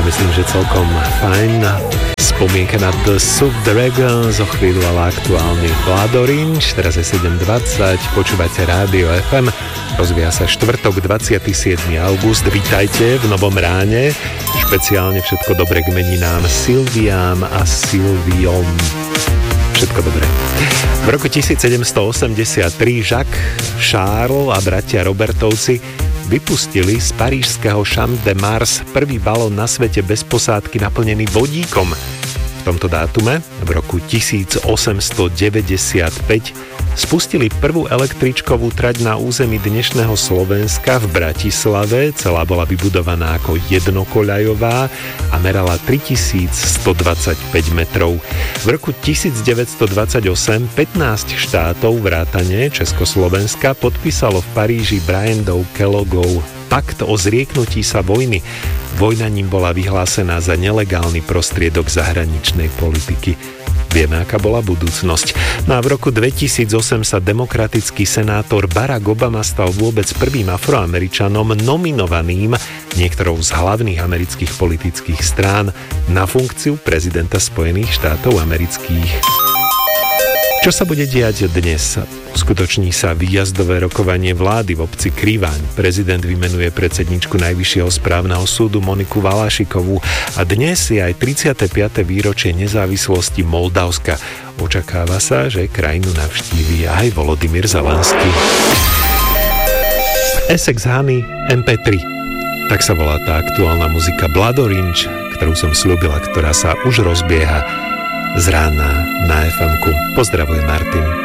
myslím, že celkom fajn. Spomienka na The Subdragon, zo chvíľu ale aktuálny Blood Orange, teraz je 7:20, počúvate Rádio FM, rozvíja sa štvrtok 27. august, vítajte v novom ráne, špeciálne všetko dobre k meninám Silviám a Silviom. Všetko dobré. V roku 1783 Jacques Charles a bratia Robertovci vypustili z parížského Champ de Mars prvý balón na svete bez posádky naplnený vodíkom. V tomto dátume, v roku 1895, spustili prvú električkovú trať na území dnešného Slovenska v Bratislave. Celá bola vybudovaná ako jednokoľajová a merala 3125 metrov. V roku 1928 15 štátov vrátane Československa podpísalo v Paríži Briandov Kelloggov pakt o zrieknutí sa vojny. Vojna ním bola vyhlásená za nelegálny prostriedok zahraničnej politiky. Vieme, aká bola budúcnosť. No a v roku 2008 sa demokratický senátor Barack Obama stal vôbec prvým Afroameričanom nominovaným niektorou z hlavných amerických politických strán na funkciu prezidenta Spojených štátov amerických. Čo sa bude diať dnes? Uskutoční sa výjazdové rokovanie vlády v obci Krivaň. Prezident vymenuje predsedničku Najvyššieho správneho súdu Moniku Valašikovú a dnes je aj 35. výročie nezávislosti Moldavska. Očakáva sa, že krajinu navštíví aj Volodymyr Zelenský. Essex Honey MP3. Tak sa volá tá aktuálna muzika Blood Orange, ktorú som sľúbila, ktorá sa už rozbieha z rána na FM-ku. Pozdravuje Martin.